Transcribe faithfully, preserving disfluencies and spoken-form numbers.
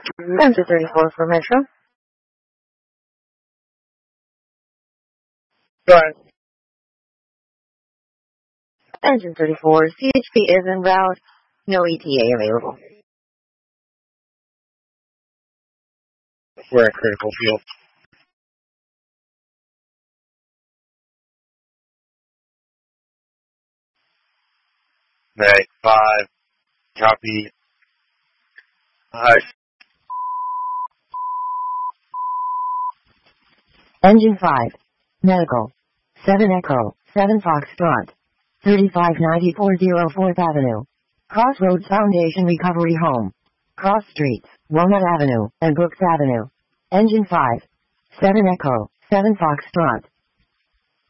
Engine thirty-four for Metro. Go ahead. Engine thirty-four, C H P is en route. No E T A available. We're at critical field. Meg five. Copy. Hi. Engine five. Medical. seven Echo, seven Foxtrot. thirty-five ninety-four oh fourth Avenue. Crossroads Foundation Recovery Home. Cross Streets, Walnut Avenue, and Brooks Avenue. Engine five. seven Echo, seven Foxtrot.